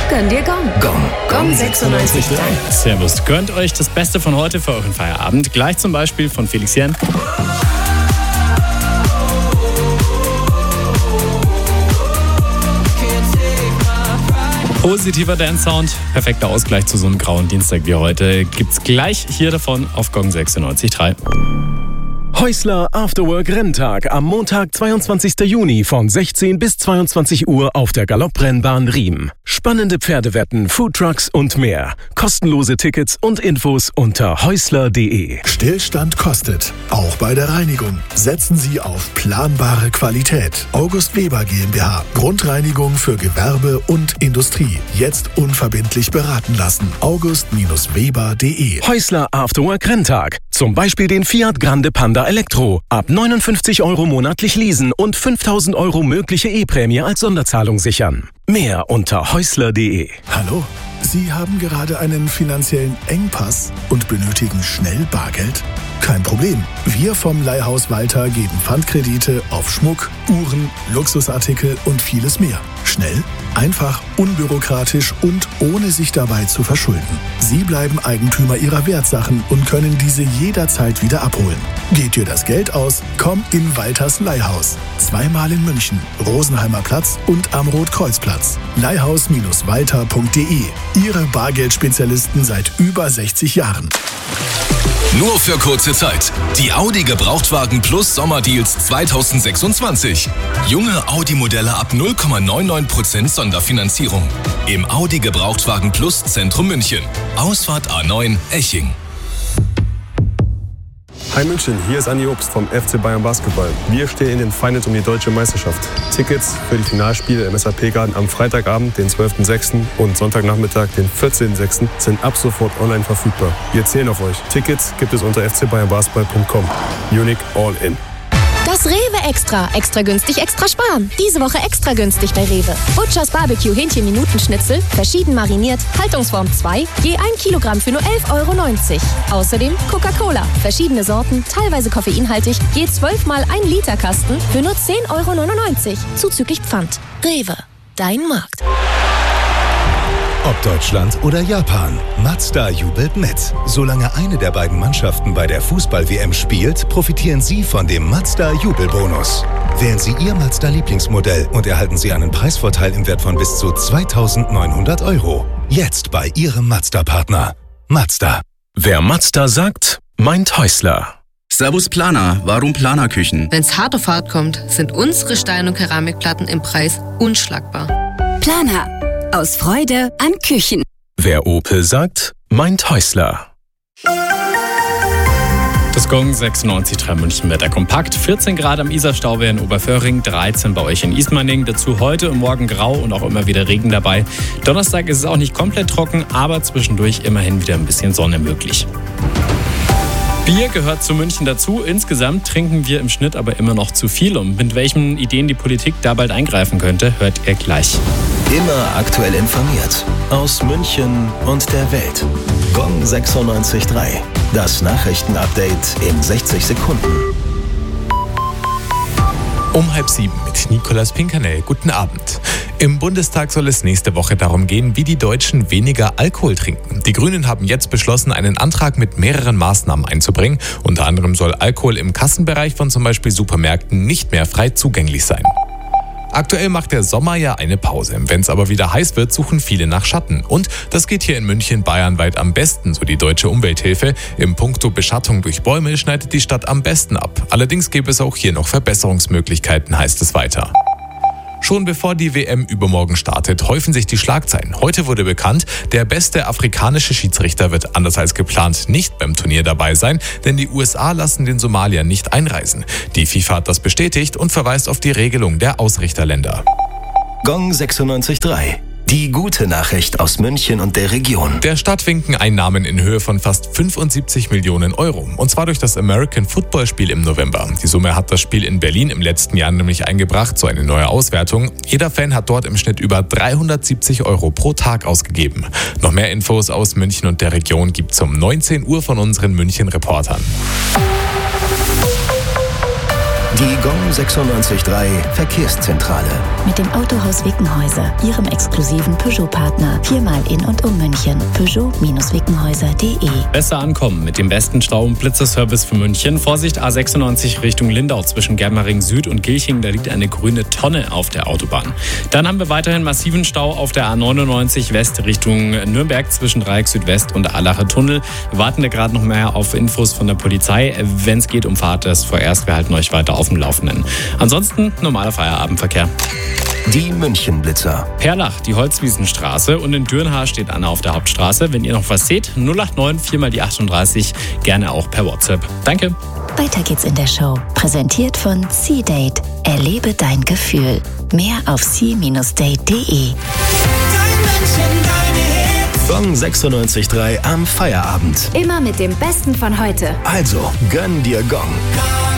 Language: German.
Gönn dir Gong. Gong 96.3. Servus. Gönnt euch das Beste von heute für euren Feierabend. Gleich zum Beispiel von Felix Jähn. Positiver Dance-Sound, perfekter Ausgleich zu so einem grauen Dienstag wie heute. Gibt's gleich hier davon auf Gong 96.3. Häusler Afterwork Renntag am Montag, 22. Juni von 16 bis 22 Uhr auf der Galopprennbahn Riem. Spannende Pferdewetten, Foodtrucks und mehr. Kostenlose Tickets und Infos unter häusler.de. Stillstand kostet, auch bei der Reinigung. Setzen Sie auf planbare Qualität. August Weber GmbH. Grundreinigung für Gewerbe und Industrie. Jetzt unverbindlich beraten lassen. august-weber.de. Häusler Afterwork Renntag. Zum Beispiel den Fiat Grande Panda Elektro. Ab 59 € monatlich leasen und 5.000 € mögliche E-Prämie als Sonderzahlung sichern. Mehr unter häusler.de. Hallo? Sie haben gerade einen finanziellen Engpass und benötigen schnell Bargeld? Kein Problem. Wir vom Leihhaus Walter geben Pfandkredite auf Schmuck, Uhren, Luxusartikel und vieles mehr. Schnell, einfach, unbürokratisch und ohne sich dabei zu verschulden. Sie bleiben Eigentümer Ihrer Wertsachen und können diese jederzeit wieder abholen. Geht dir das Geld aus? Komm in Walters Leihhaus. Zweimal in München, Rosenheimer Platz und am Rotkreuzplatz. Leihhaus-walter.de. Ihre Bargeldspezialisten seit über 60 Jahren. Nur für kurze Zeit. Die Audi Gebrauchtwagen Plus Sommerdeals 2026. Junge Audi-Modelle ab 0,99% Sonderfinanzierung. Im Audi Gebrauchtwagen Plus Zentrum München. Ausfahrt A9 Eching. Hi München, hier ist Andi Obst vom FC Bayern Basketball. Wir stehen in den Finals um die deutsche Meisterschaft. Tickets für die Finalspiele im SAP-Garten am Freitagabend, den 12.06. und Sonntagnachmittag, den 14.06. sind ab sofort online verfügbar. Wir zählen auf euch. Tickets gibt es unter fcbayernbasketball.com. Unique All In. Das Rewe Extra. Extra günstig, extra sparen. Diese Woche extra günstig bei Rewe. Butchers Barbecue Hähnchen-Minutenschnitzel, verschieden mariniert, Haltungsform 2, je 1 Kilogramm für nur 11,90 €. Außerdem Coca-Cola, verschiedene Sorten, teilweise koffeinhaltig, je 12 mal 1 Liter Kasten für nur 10,99 €, zuzüglich Pfand. Rewe, dein Markt. Ob Deutschland oder Japan, Mazda jubelt mit. Solange eine der beiden Mannschaften bei der Fußball-WM spielt, profitieren Sie von dem Mazda-Jubelbonus. Wählen Sie Ihr Mazda-Lieblingsmodell und erhalten Sie einen Preisvorteil im Wert von bis zu 2.900 €. Jetzt bei Ihrem Mazda-Partner. Mazda. Wer Mazda sagt, meint Häusler. Servus Planer, warum Planerküchen? Wenn's hart auf hart kommt, sind unsere Stein- und Keramikplatten im Preis unschlagbar. Planer. Aus Freude an Küchen. Wer Opel sagt, meint Häusler. Das Gong 96.3 München Wetter kompakt. 14 Grad am Isarstauwehr in Oberföhring, 13 bei euch in Ismaning. Dazu heute und morgen grau und auch immer wieder Regen dabei. Donnerstag ist es auch nicht komplett trocken, aber zwischendurch immerhin wieder ein bisschen Sonne möglich. Bier gehört zu München dazu. Insgesamt trinken wir im Schnitt aber immer noch zu viel. Und mit welchen Ideen die Politik da bald eingreifen könnte, hört ihr gleich. Immer aktuell informiert. Aus München und der Welt. Gong 96.3. Das Nachrichtenupdate in 60 Sekunden. Um 6:30 mit Nicolas Pinkernell. Guten Abend. Im Bundestag soll es nächste Woche darum gehen, wie die Deutschen weniger Alkohol trinken. Die Grünen haben jetzt beschlossen, einen Antrag mit mehreren Maßnahmen einzubringen. Unter anderem soll Alkohol im Kassenbereich von zum Beispiel Supermärkten nicht mehr frei zugänglich sein. Aktuell macht der Sommer ja eine Pause. Wenn es aber wieder heiß wird, suchen viele nach Schatten. Und das geht hier in München bayernweit am besten, so die Deutsche Umwelthilfe. Im Punkto Beschattung durch Bäume schneidet die Stadt am besten ab. Allerdings gäbe es auch hier noch Verbesserungsmöglichkeiten, heißt es weiter. Schon bevor die WM übermorgen startet, häufen sich die Schlagzeilen. Heute wurde bekannt, der beste afrikanische Schiedsrichter wird anders als geplant nicht beim Turnier dabei sein, denn die USA lassen den Somalier nicht einreisen. Die FIFA hat das bestätigt und verweist auf die Regelung der Ausrichterländer. Gong 96.3. Die gute Nachricht aus München und der Region. Der Stadt winken Einnahmen in Höhe von fast 75 Millionen Euro. Und zwar durch das American Football Spiel im November. Die Summe hat das Spiel in Berlin im letzten Jahr nämlich eingebracht, so eine neue Auswertung. Jeder Fan hat dort im Schnitt über 370 Euro pro Tag ausgegeben. Noch mehr Infos aus München und der Region gibt's um 19 Uhr von unseren München-Reportern. Die Gong 96.3 Verkehrszentrale. Mit dem Autohaus Wickenhäuser, Ihrem exklusiven Peugeot-Partner. 4-mal in und um München. Peugeot-wickenhäuser.de. Besser ankommen mit dem besten Stau- und Blitzerservice für München. Vorsicht, A96 Richtung Lindau zwischen Germering Süd und Gilching. Da liegt eine grüne Tonne auf der Autobahn. Dann haben wir weiterhin massiven Stau auf der A99 West Richtung Nürnberg zwischen Dreieck Südwest und Allacher Tunnel. Wir warten da gerade noch mehr auf Infos von der Polizei. Wenn es geht um Fahrt, das vorerst. Wir halten euch weiter auf dem Laufenden. Ansonsten normaler Feierabendverkehr. Die München-Blitzer. Perlach, die Holzwiesenstraße, und in Dürnhaar steht Anna auf der Hauptstraße. Wenn ihr noch was seht, 089 4 die 38, gerne auch per WhatsApp. Danke. Weiter geht's in der Show. Präsentiert von C-Date. Erlebe dein Gefühl. Mehr auf c-date.de. Gong 96.3 am Feierabend. Immer mit dem Besten von heute. Also, gönn dir Gong.